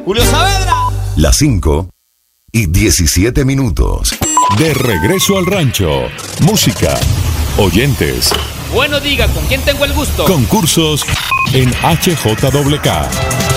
Julio Saavedra. Las 5:17. De regreso al rancho. Música, oyentes, Bueno, diga, ¿con quién tengo el gusto? concursos en HJWK.